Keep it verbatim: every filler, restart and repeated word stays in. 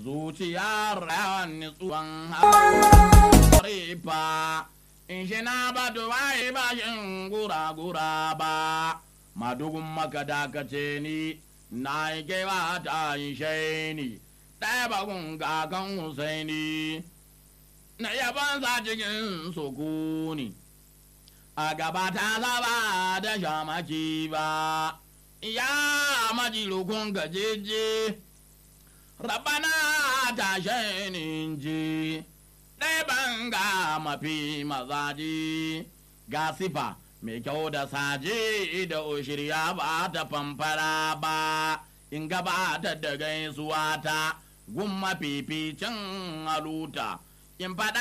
zuciyar nutsuwan harifa in shi na ba duwaye ba shin gura-gura ba madugun maka dakace ni na yi kewa ta yi shaini ɗaya bakun kakan husaini na yaban sa cikin sukuni a gaba ta saba da shamaki ba ya majilukun gajeje rabana ta shainin ji ɗaya banga mafi mazaji ga sifa mai kyau da saje da shirya ba ta famfara ba in gabata da gaisuwa ta gun mafificin haluta in faɗa